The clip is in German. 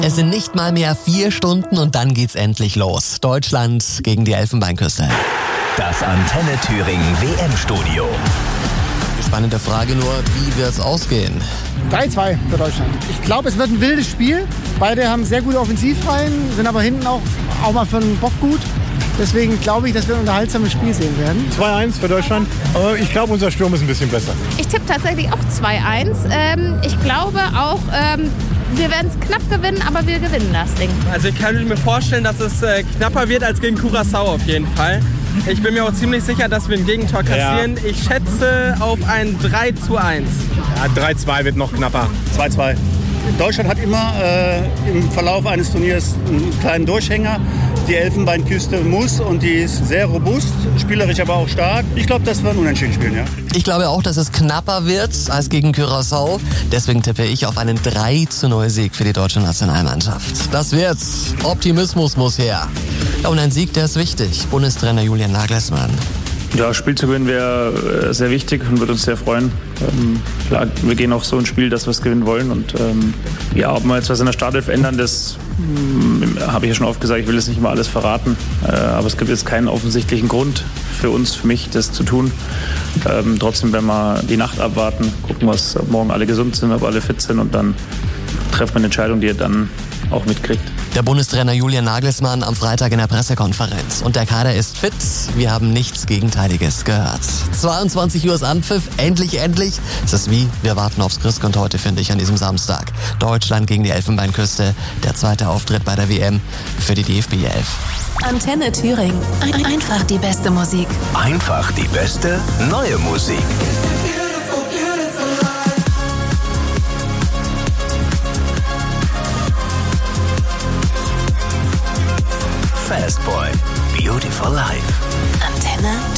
Es sind nicht mal mehr 4 Stunden und dann geht's endlich los. Deutschland gegen die Elfenbeinküste. Das Antenne Thüringen WM-Studio. Die spannende Frage nur, wie wird's ausgehen? 3-2 für Deutschland. Ich glaube, es wird ein wildes Spiel. Beide haben sehr gute Offensivreihen, sind aber hinten auch mal für einen Bock gut. Deswegen glaube ich, dass wir ein unterhaltsames Spiel sehen werden. 2-1 für Deutschland. Aber ich glaube, unser Sturm ist ein bisschen besser. Ich tippe tatsächlich auch 2-1. Ich glaube auch, wir werden es knapp gewinnen, aber wir gewinnen das Ding. Also ich kann mir vorstellen, dass es knapper wird als gegen Curaçao auf jeden Fall. Ich bin mir auch ziemlich sicher, dass wir ein Gegentor kassieren. Ja. Ich schätze auf ein 3-1. Ja, 3-2 wird noch knapper. 2-2. Deutschland hat immer im Verlauf eines Turniers einen kleinen Durchhänger. Die Elfenbeinküste muss und die ist sehr robust, spielerisch aber auch stark. Ich glaube, dass wir ein Unentschieden spielen, ja. Ich glaube auch, dass es knapper wird als gegen Curaçao. Deswegen tippe ich auf einen 3-0 Sieg für die deutsche Nationalmannschaft. Das wird's. Optimismus muss her. Ja, und ein Sieg, der ist wichtig. Bundestrainer Julian Nagelsmann. Ja, Spiel zu gewinnen wäre sehr wichtig und würde uns sehr freuen. Klar, wir gehen auch so ins Spiel, dass wir es gewinnen wollen. Und ja, ob wir jetzt was in der Startelf ändern, das habe ich ja schon oft gesagt, ich will jetzt nicht immer alles verraten. Aber es gibt jetzt keinen offensichtlichen Grund für uns, für mich, das zu tun. Trotzdem werden wir die Nacht abwarten, gucken, ob morgen alle gesund sind, ob alle fit sind und dann treffen wir eine Entscheidung, die ihr dann auch mitkriegt. Der Bundestrainer Julian Nagelsmann am Freitag in der Pressekonferenz. Und der Kader ist fit. Wir haben nichts Gegenteiliges gehört. 22 Uhr ist Anpfiff. Endlich. Es ist wie, wir warten aufs Christkind heute, finde ich, an diesem Samstag. Deutschland gegen die Elfenbeinküste. Der zweite Auftritt bei der WM für die DFB 11. Antenne Thüringen. Einfach die beste Musik. Einfach die beste neue Musik. Fastboy, Beautiful Life. Antenne